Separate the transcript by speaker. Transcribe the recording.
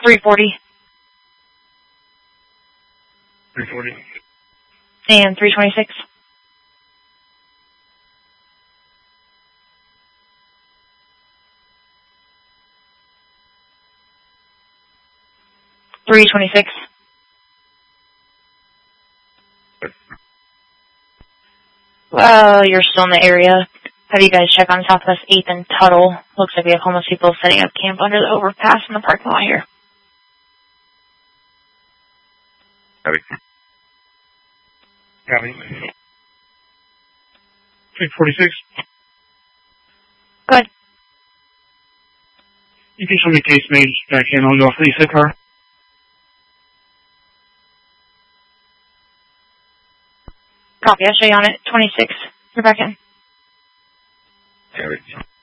Speaker 1: 340.
Speaker 2: 340.
Speaker 1: And 326. $326. Well, you're still in the area. Have you guys checked on Southwest 8th and Tuttle? Looks like we have homeless people setting up camp under the overpass in the parking lot here.
Speaker 2: Copy. Copy. 346.
Speaker 1: Good.
Speaker 2: You can show me case made back in. I'll go off the ESA car.
Speaker 1: Copy. I'll show you on it. 26. You're back in.
Speaker 2: Copy.